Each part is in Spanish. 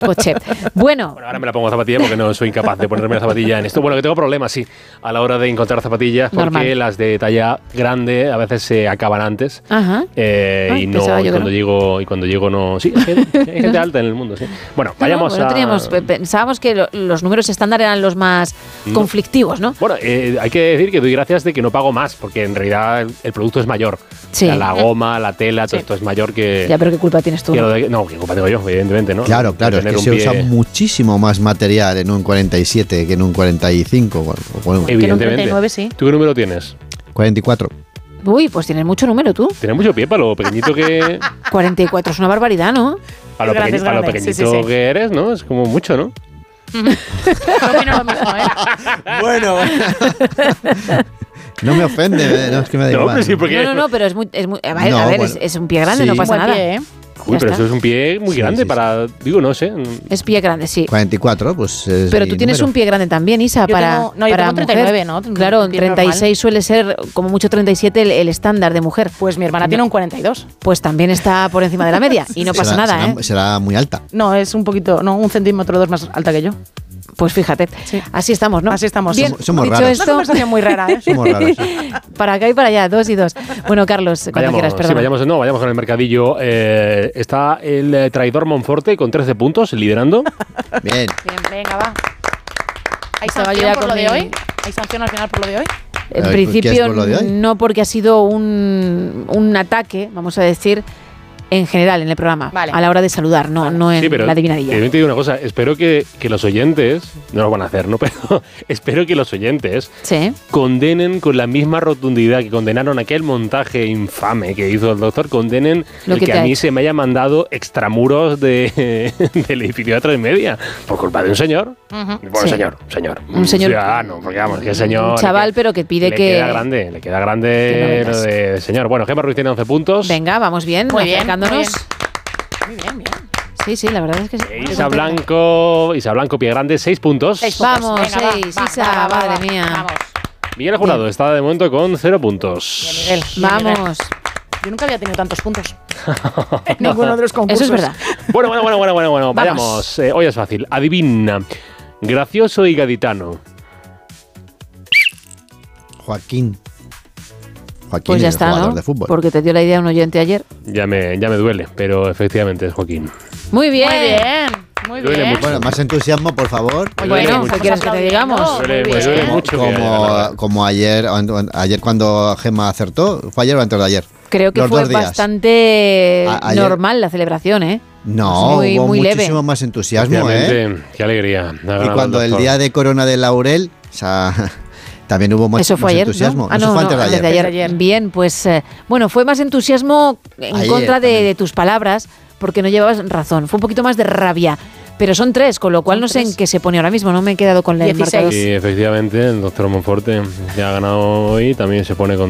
coche. Bueno, ahora me la pongo zapatilla porque no soy incapaz de ponerme la zapatilla en esto. Bueno, que tengo problemas, sí, a la hora de encontrar zapatillas porque normal. Las de talla grande a veces se acaban antes. Ajá. Y no, cuando llego no. Sí, hay gente alta en el mundo, sí. Bueno, vayamos pensábamos que los números estándar eran los más conflictivos, ¿no? Bueno, hay que decir que doy gracias de que no pago más, porque en realidad el producto es mayor. Sí. O sea, la goma, la tela, todo esto es mayor que... Ya, pero ¿qué culpa tienes tú? No, ¿qué culpa tengo yo? Evidentemente, ¿no? Claro, es que se usa muchísimo más material en un 47 que en un 45. Evidentemente. Que en un 39, sí. ¿Tú qué número tienes? 44. Uy, pues tienes mucho número tú. Tienes mucho pie para lo pequeñito que... 44 es una barbaridad, ¿no? Para lo pequeñito que eres, ¿no? Es como mucho, ¿no? Opino lo mismo, ¿eh? Bueno. No me ofende, no, es que me da igual. Sí, porque... No, pero es es un pie grande, no pasa nada. Pie, ¿eh? Uy, pero eso es un pie muy grande para... Digo, no sé. Es pie grande, sí. 44, pues es pero tú tienes un pie grande también, Isa, yo para tengo, yo tengo 39, ¿no? Claro, 36 suele ser, como mucho 37, el estándar de mujer. Pues mi hermana tiene un 42. Pues también está por encima de la media y no pasa nada, ¿eh? Será muy alta. No, es un poquito, no, 1 centímetro o 2 más alta que yo. Pues fíjate, sí. Así estamos, ¿no? Así estamos. Bien, somos dicho raros. esto, una conversación muy rara, ¿eh? Somos raros. Para acá y para allá, 2 y 2. Bueno, Carlos, cuando quieras, perdón. Sí, vayamos con el mercadillo. Está el traidor Monforte con 13 puntos, liderando. Bien. Venga, va. ¿Hay sanción por lo de hoy? ¿Hay sanción al final por lo de hoy? En principio, no, porque ha sido un ataque, vamos a decir, en general en el programa, a la hora de saludar, no en la adivinadilla. Te digo una cosa, espero que los oyentes, no lo van a hacer, ¿no? Pero espero que los oyentes condenen con la misma rotundidad que condenaron aquel montaje infame que hizo el doctor, condenen el que a mí se me haya mandado extramuros del edificio de 3media, por culpa de un señor. Bueno, señor. Un señor ciudadano, porque vamos, que señor... Un chaval, pero que pide que... Le queda grande lo de señor. Bueno, Gemma Ruiz tiene 11 puntos. Venga, vamos bien, muy bien. Muy bien. Sí, la verdad es que sí. Isa Blanco, pie grande, 6 puntos. 6 puntos. Vamos, venga, 6, Isa, madre mía. Vamos. Miguel Jurado está de momento con 0 puntos. Bien, Miguel. Vamos. Yo nunca había tenido tantos puntos en ninguno de los concursos. Eso es verdad. Bueno, vayamos. Hoy es fácil. Adivina. Gracioso y gaditano. Joaquín, pues ya está, jugador ¿no? de fútbol. Porque te dio la idea un oyente ayer. Ya me duele, pero efectivamente es Joaquín. Muy bien. Muy bien. Bueno, más entusiasmo, por favor. Bueno, ¿qué quieres que te digamos? Duele mucho. Como ayer cuando Gemma acertó. ¿Fue ayer o antes de ayer? Creo que fue bastante normal la celebración, ¿eh? No, hubo muy muchísimo leve. más entusiasmo, ¿eh? Qué alegría. Y cuando el día de Corona de Laurel, o sea, también hubo más entusiasmo. ¿No? Eso fue antes de ayer. Bien, pues bueno, fue más entusiasmo en contra de tus palabras, porque no llevabas razón. Fue un poquito más de rabia. Pero son 3, con lo cual no sé en qué se pone ahora mismo. No me he quedado con el marcador. Sí, efectivamente, el doctor Monforte ya ha ganado hoy. También se pone con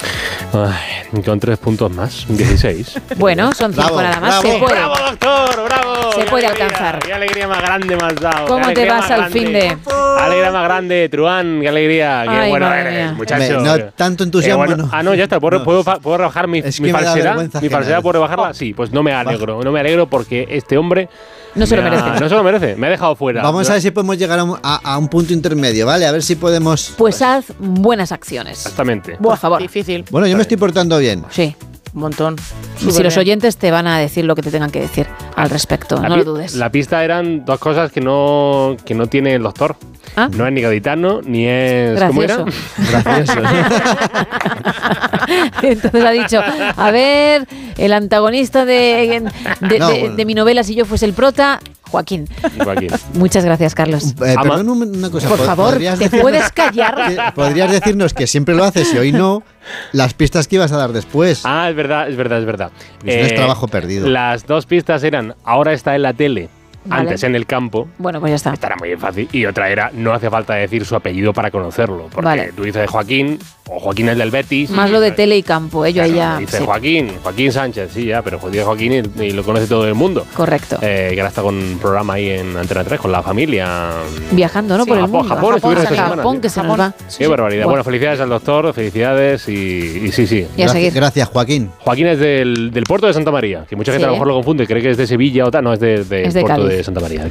3 puntos más, 16. Bueno, son 5 nada más. Se puede. ¡Bravo, doctor! ¡Bravo! Se puede alcanzar. ¡Qué alegría más grande me has dado! ¿Cómo te vas al fin de...? ¡Alegría más grande, Truán! ¡Qué alegría! ¡Qué bueno eres, muchacho! No, tanto entusiasmo no. No, ya está. ¿Puedo rebajar mi falsedad? ¿Mi falsedad puedo rebajarla? Sí, pues no me alegro. No me alegro porque este hombre... No se lo merece. No se lo merece. Me ha dejado fuera. Vamos a ver si podemos llegar a un punto intermedio, ¿vale? A ver si podemos... Pues haz buenas acciones. Exactamente. Por favor. Difícil. Bueno, yo me estoy portando bien. Sí. Un montón. Y si los oyentes te van a decir lo que te tengan que decir al respecto, no lo dudes. La pista eran 2 cosas que no tiene el doctor. ¿Ah? No es ni gaditano, ni es... Gracioso. ¿Cómo era? Gracioso. Entonces ha didicho, a ver, el antagonista de mi novela, si yo fuese el prota... Joaquín. Muchas gracias, Carlos. Perdón una cosa. Por favor, ¿te puedes callar? Podrías decirnos que siempre lo haces y hoy no, las pistas que ibas a dar después. Es verdad. Pues no es trabajo perdido. Las 2 pistas eran, ahora está en la tele, antes en el campo. Bueno, pues ya está. Esta era muy fácil. Y otra era, no hace falta decir su apellido para conocerlo. Porque tú dices Joaquín, o Joaquín es del Betis. Más lo de tele y campo, yo ahí ya... Dice Joaquín Sánchez, sí, ya, pero dice Joaquín y lo conoce todo el mundo. Correcto. Que ahora está con un programa ahí en Antena 3, con la familia. Viajando, ¿no? Por el mundo. Japón, que se nos va. Qué barbaridad. Bueno, felicidades al doctor, felicidades y sí. Gracias, Joaquín. Joaquín es del puerto de Santa María, que mucha gente a lo mejor lo confunde, cree que es de Sevilla o tal. No, es del puerto de Santa María.